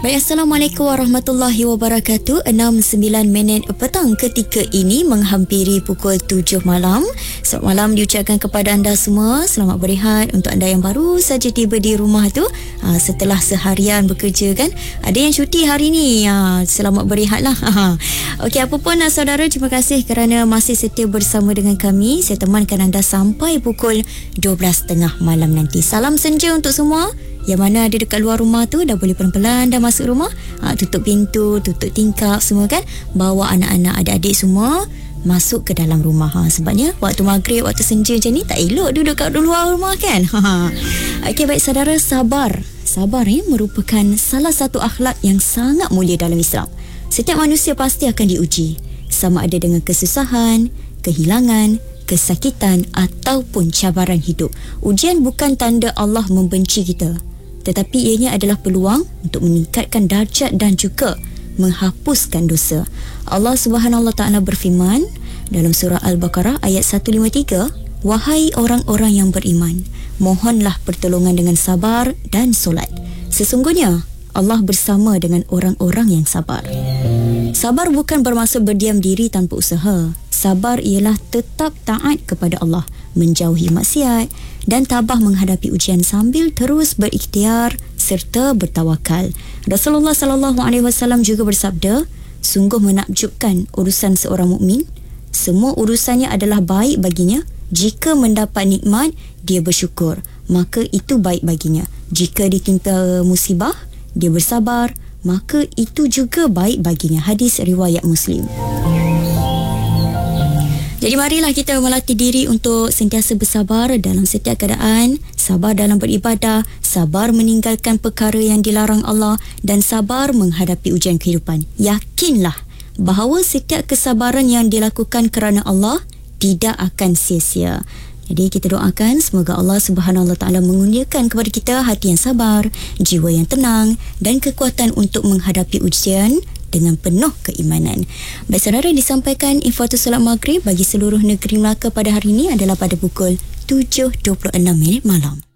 Baik, Assalamualaikum warahmatullahi wabarakatuh. 6:09 petang ketika ini menghampiri pukul 7 malam. Selamat malam diucapkan kepada anda semua. Selamat berehat untuk anda yang baru saja tiba di rumah tu setelah seharian bekerja kan. Ada yang cuti hari ni, selamat berehatlah. Okey, apapun saudara, terima kasih kerana masih setia bersama dengan kami. Saya temankan anda sampai pukul 12.30 malam nanti. Salam senja untuk semua. Yang mana ada dekat luar rumah tu dah boleh pelan-pelan dah masuk rumah, tutup pintu, tutup tingkap semua kan, bawa anak-anak, adik-adik semua masuk ke dalam rumah. Sebabnya waktu maghrib, waktu senja macam ni tak elok duduk kat luar rumah kan. Okey, baik saudara, sabar merupakan salah satu akhlak yang sangat mulia dalam Islam. Setiap manusia pasti akan diuji, sama ada dengan kesusahan, kehilangan, kesakitan ataupun cabaran hidup. Ujian bukan tanda Allah membenci kita, tetapi ianya adalah peluang untuk meningkatkan darjat dan juga menghapuskan dosa. Allah Subhanahu Wa Taala berfirman dalam surah Al-Baqarah ayat 153, "Wahai orang-orang yang beriman, mohonlah pertolongan dengan sabar dan solat. Sesungguhnya Allah bersama dengan orang-orang yang sabar." Sabar bukan bermaksud berdiam diri tanpa usaha. Sabar ialah tetap taat kepada Allah, menjauhi maksiat dan tabah menghadapi ujian sambil terus berikhtiar serta bertawakal. Rasulullah SAW juga bersabda, "Sungguh menakjubkan urusan seorang mukmin. Semua urusannya adalah baik baginya. Jika mendapat nikmat, dia bersyukur, maka itu baik baginya. Jika ditimpa musibah, dia bersabar, maka itu juga baik baginya." Hadis riwayat Muslim. Jadi marilah kita melatih diri untuk sentiasa bersabar dalam setiap keadaan, sabar dalam beribadah, sabar meninggalkan perkara yang dilarang Allah dan sabar menghadapi ujian kehidupan. Yakinlah bahawa setiap kesabaran yang dilakukan kerana Allah tidak akan sia-sia. Jadi kita doakan semoga Allah Subhanahu Wa Taala mengurniakan kepada kita hati yang sabar, jiwa yang tenang dan kekuatan untuk menghadapi ujian dengan penuh keimanan. Baik saudara, disampaikan info solat maghrib bagi seluruh negeri Melaka pada hari ini adalah pada pukul 7.26 malam.